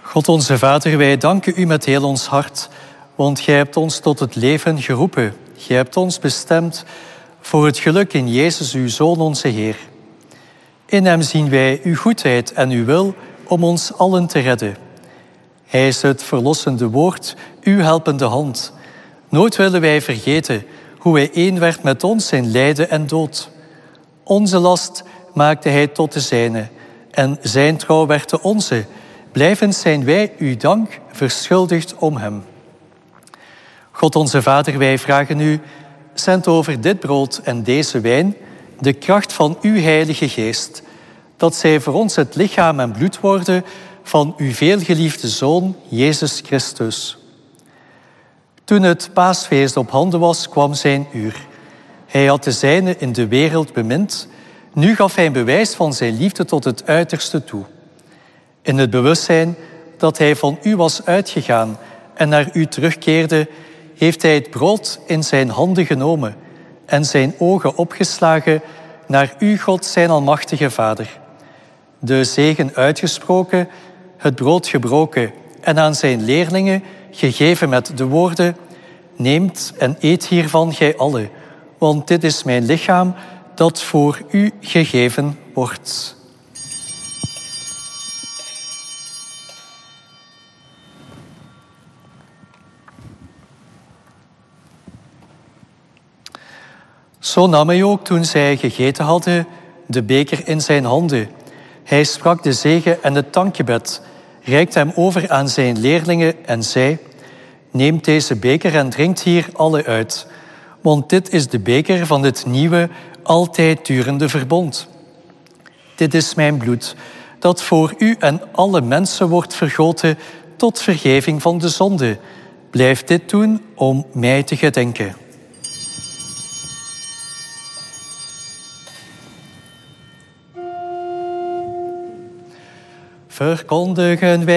God onze Vader, wij danken u met heel ons hart, want gij hebt ons tot het leven geroepen. Gij hebt ons bestemd voor het geluk in Jezus, uw Zoon, onze Heer. In hem zien wij uw goedheid en uw wil om ons allen te redden. Hij is het verlossende woord, uw helpende hand. Nooit willen wij vergeten hoe hij één werd met ons in lijden en dood. Onze last maakte hij tot de zijne en zijn trouw werd de onze. Blijvend zijn wij uw dank verschuldigd om hem. God onze Vader, wij vragen u, zend over dit brood en deze wijn de kracht van uw Heilige Geest, dat zij voor ons het lichaam en bloed worden van uw veelgeliefde Zoon, Jezus Christus. Toen het paasfeest op handen was, kwam zijn uur. Hij had de zijne in de wereld bemind. Nu gaf hij een bewijs van zijn liefde tot het uiterste toe. In het bewustzijn dat hij van u was uitgegaan en naar u terugkeerde, heeft hij het brood in zijn handen genomen en zijn ogen opgeslagen naar u, God, zijn almachtige Vader. De zegen uitgesproken, het brood gebroken en aan zijn leerlingen gegeven met de woorden: neemt en eet hiervan gij allen, want dit is mijn lichaam dat voor u gegeven wordt. Zo nam hij ook, toen zij gegeten hadden, de beker in zijn handen. Hij sprak de zegen en het dankgebed, reikte hem over aan zijn leerlingen en zei: neemt deze beker en drinkt hier alle uit, want dit is de beker van het nieuwe, altijd durende verbond. Dit is mijn bloed, dat voor u en alle mensen wordt vergoten tot vergeving van de zonde. Blijf dit doen om mij te gedenken. Verkondigen wij